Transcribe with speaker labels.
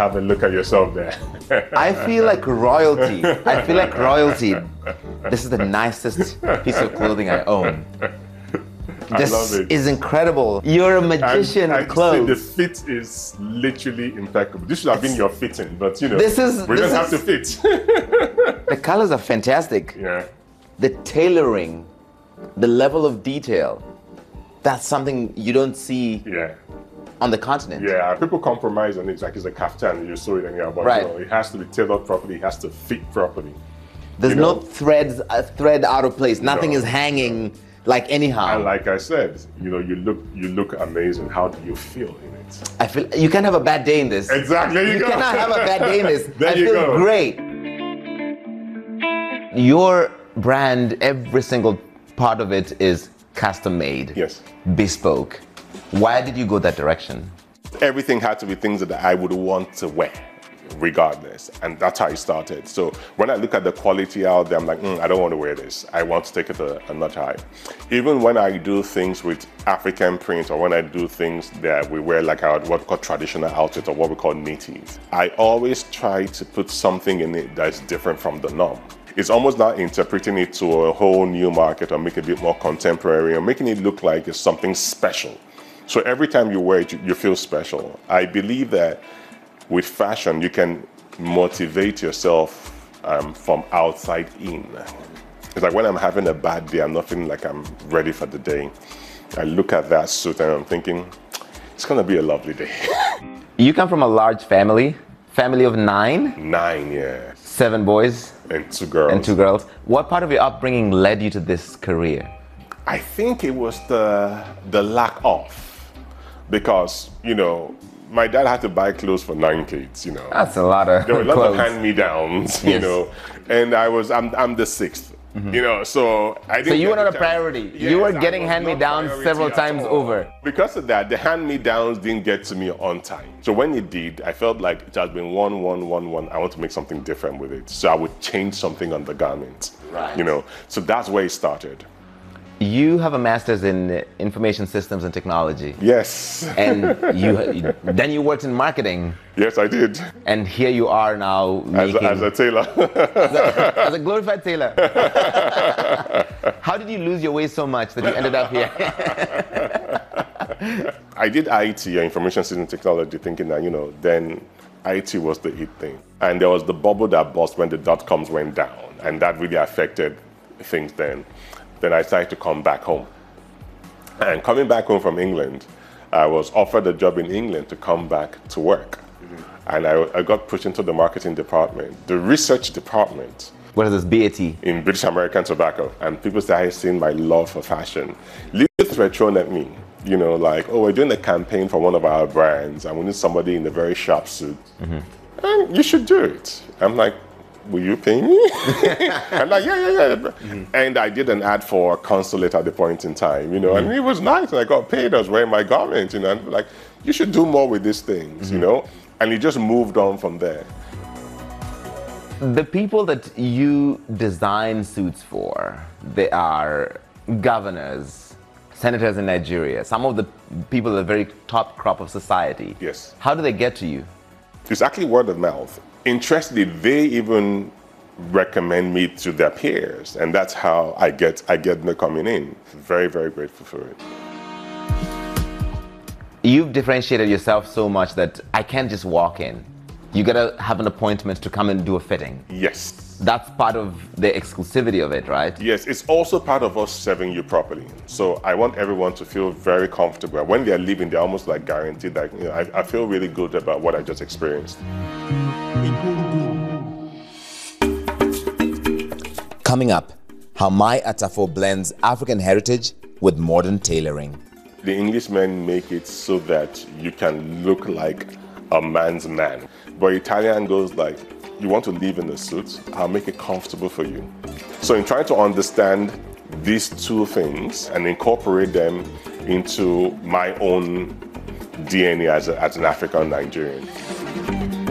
Speaker 1: have a look at yourself there.
Speaker 2: I feel like royalty. I feel like royalty. This is the nicest piece of clothing I own. This is incredible. You're a magician with clothes.
Speaker 1: The fit is literally impeccable. This should have been your fitting, but we don't have to fit.
Speaker 2: The colors are fantastic.
Speaker 1: Yeah.
Speaker 2: The tailoring, the level of detail, that's something you don't see on the continent.
Speaker 1: Yeah, people compromise on it, like it's a kaftan, you sew it anyhow, but it has to be tailored properly, it has to fit properly.
Speaker 2: There's no thread out of place, nothing is hanging like anyhow.
Speaker 1: And like I said, you look amazing. How do you feel in it?
Speaker 2: I feel you can't have a bad day in this.
Speaker 1: Exactly.
Speaker 2: You cannot have a bad day in this.
Speaker 1: There
Speaker 2: I
Speaker 1: you
Speaker 2: feel
Speaker 1: go.
Speaker 2: Great. Your brand, every single part of it is custom made.
Speaker 1: Yes.
Speaker 2: Bespoke. Why did you go that direction?
Speaker 1: Everything had to be things that I would want to wear, regardless. And that's how it started. So when I look at the quality out there, I'm like, I don't want to wear this. I want to take it a notch higher. Even when I do things with African print, or when I do things that we wear like our what we call traditional outfit, or what we call native, I always try to put something in it that's different from the norm. It's almost not interpreting it to a whole new market or make it a bit more contemporary or making it look like it's something special. So every time you wear it, you feel special. I believe that with fashion, you can motivate yourself from outside in. It's like when I'm having a bad day, I'm not feeling like I'm ready for the day. I look at that suit and I'm thinking, it's gonna be a lovely day.
Speaker 2: You come from a large family of 9?
Speaker 1: 9, yeah.
Speaker 2: 7 boys?
Speaker 1: And 2 girls.
Speaker 2: And 2 girls. What part of your upbringing led you to this career?
Speaker 1: I think it was the lack of, because, my dad had to buy clothes for 9 kids,
Speaker 2: That's a lot of
Speaker 1: There were a lot
Speaker 2: clothes.
Speaker 1: of hand-me-downs, and I'm the 6th. So I didn't.
Speaker 2: So you were not a priority.
Speaker 1: Yes,
Speaker 2: you were getting hand-me-downs several times over.
Speaker 1: Because of that, the hand-me-downs didn't get to me on time. So when it did, I felt like it has been one. I want to make something different with it. So I would change something on the garment.
Speaker 2: Right.
Speaker 1: So that's where it started.
Speaker 2: You have a master's in information systems and technology.
Speaker 1: Yes.
Speaker 2: And then you worked in marketing.
Speaker 1: Yes, I did.
Speaker 2: And here you are now
Speaker 1: as a tailor.
Speaker 2: as a glorified tailor. How did you lose your way so much that you ended up here?
Speaker 1: I did IT, information systems and technology, thinking that, then IT was the hit thing. And there was the bubble that burst when the dot-coms went down. And that really affected things then. Then I decided to come back home. And coming back home from England, I was offered a job in England to come back to work. And I got pushed into the marketing department, the research department.
Speaker 2: What is this, BAT?
Speaker 1: In British American Tobacco. And people started seeing my love for fashion. Little thread thrown at me, like, oh, we're doing a campaign for one of our brands and we need somebody in a very sharp suit. And you should do it. I'm like, will you pay me? I'm like, yeah. And I did an ad for a consulate at the point in time, and it was nice. And I got paid. I was wearing my garment, and like, you should do more with these things, And it just moved on from there.
Speaker 2: The people that you design suits for, they are governors, senators in Nigeria, some of the people at the very top crop of society.
Speaker 1: Yes.
Speaker 2: How do they get to you?
Speaker 1: It's actually word of mouth. Interestingly, they even recommend me to their peers, and that's how I get them coming in. Very, very grateful for it.
Speaker 2: You've differentiated yourself so much that I can't just walk in. You gotta have an appointment to come and do a fitting.
Speaker 1: Yes.
Speaker 2: That's part of the exclusivity of it, right?
Speaker 1: Yes, it's also part of us serving you properly. So I want everyone to feel very comfortable. When they're leaving, they're almost like guaranteed that, I feel really good about what I just experienced.
Speaker 3: Coming up, how My Atafo blends African heritage with modern tailoring.
Speaker 1: The Englishmen make it so that you can look like a man's man. But Italian goes like, you want to live in a suit, I'll make it comfortable for you. So in trying to understand these two things and incorporate them into my own DNA as an African Nigerian.